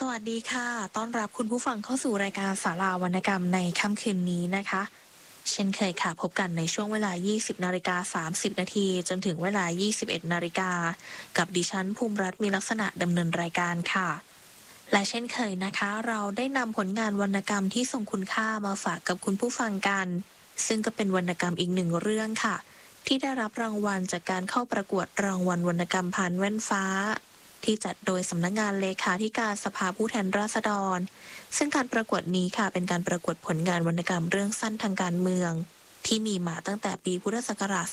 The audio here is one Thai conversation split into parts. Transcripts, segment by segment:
วัสดีค่ะต้อนรับคุณผู้ฟังเข้าสู่รายการศาลาวรรณกรรมในค่ำคืนนี้นะคะ เช่นเคยค่ะพบกันในช่วงเวลา 20:30 นาทีจนถึงเวลา 21 นาฬิกากับดิฉันภูมิรัตน์มีลักษณะดำเนินรายการค่ะ และเช่นเคยนะคะ เราได้นำผลงานวรรณกรรมที่ทรงคุณค่ามาฝากกับคุณผู้ฟังกัน ซึ่งก็เป็นวรรณกรรมอีกหนึ่งเรื่องค่ะ ที่ได้รับรางวัลจากการเข้าประกวดรางวัลวรรณกรรมผ่านแว่นฟ้าที่จัดโดยสำนักงานเลขาธิการสภาผู้แทนราษฎรซึ่งการประกวดนี้ค่ะเป็นการประกวดผลงานวรรณกรรมเรื่องสั้นทางการเมืองที่มีมาตั้งแต่ปีพุทธศักราช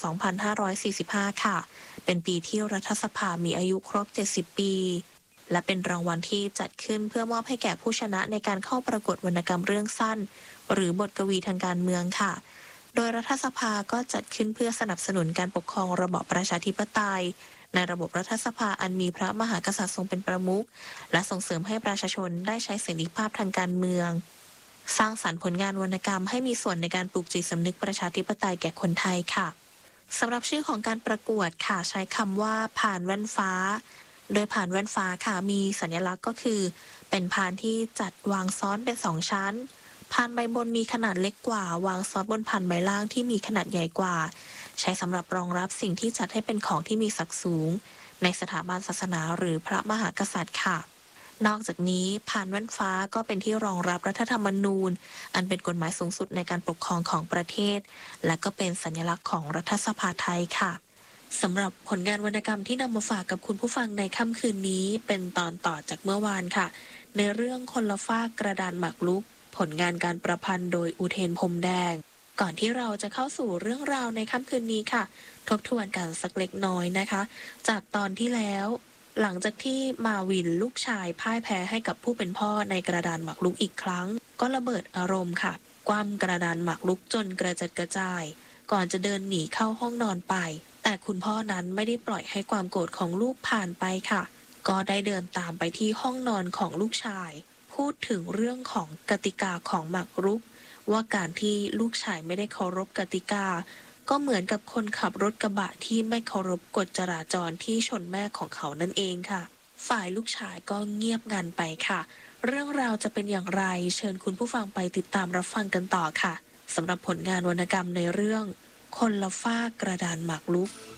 2545 ค่ะเป็นปีที่รัฐสภามีอายุครบ 70 ปีและเป็นรางวัลที่จัดขึ้นเพื่อมอบให้แก่ผู้ชนะในการเข้าประกวดวรรณกรรมเรื่องสั้นหรือบทกวีทางการเมืองค่ะโดยรัฐสภาก็จัดขึ้นเพื่อสนับสนุนการปกครองระบอบประชาธิปไตยในระบบรัฐสภาอันมีพระมหากษัตริย์ทรงเป็นประมุขและส่งเสริมให้ประชาชนได้ใช้เสรีภาพทางการเมืองสร้างสรรค์ผลงานวรรณกรรมให้มีส่วนในการปลูกจิตสำนึกประชาธิปไตยแก่คนไทยค่ะสำหรับชื่อของการประกวดค่ะใช้คำว่าผ่านแว่นฟ้าโดยผ่านแว่นฟ้าค่ะมีสัญลักษณ์ก็คือเป็นพานที่จัดวางซ้อนเป็น2ชั้นพานใบบนมีขนาดเล็กกว่าวางซ้อนบนพานใบล่างที่มีขนาดใหญ่กว่าใช้สำหรับรองรับสิ่งที่จัดให้เป็นของที่มีศักดิ์สูงในสถาบันศาสนาหรือพระมหากษัตริย์ค่ะนอกจากนี้พานแว่นฟ้าก็เป็นที่รองรับรัฐธรรมนูญอันเป็นกฎหมายสูงสุดในการปกครองของประเทศและก็เป็นสัญลักษณ์ของรัฐสภาไทยค่ะสำหรับผลงานวรรณกรรมที่นำมาฝากกับคุณผู้ฟังในค่ำคืนนี้เป็นตอนต่อจากเมื่อวานค่ะในเรื่องคนละฟากกระดานหมากรุกผลงานการประพันธ์โดยอุเทนพรมแดงก่อนที่เราจะเข้าสู่เรื่องราวในค่ำคืนนี้ค่ะทบทวนกันสักเล็กน้อยนะคะจากตอนที่แล้วหลังจากที่มาวินลูกชายพ่ายแพ้ให้กับผู้เป็นพ่อในกระดานหมากรุกอีกครั้งก็ระเบิดอารมณ์ค่ะคว่ำกระดานหมากรุกจนกระจัดกระจายก่อนจะเดินหนีเข้าห้องนอนไปแต่คุณพ่อนั้นไม่ได้ปล่อยให้ความโกรธของลูกผ่านไปค่ะก็ได้เดินตามไปที่ห้องนอนของลูกชายพูดถึงเรื่องของกติกาของหมากรุกว่าการที่ลูกชายไม่ได้เคารพกติกาก็เหมือนกับคนขับรถกระบะที่ไม่เคารพกฎจราจรที่ชนแม่ของเขานั่นเองค่ะฝ่ายลูกชายก็เงียบงันไปค่ะเรื่องราวจะเป็นอย่างไรเชิญคุณผู้ฟังไปติดตามรับฟังกันต่อค่ะสำหรับผลงานวรรณกรรมในเรื่องคนละฟากกระดานหมากรุก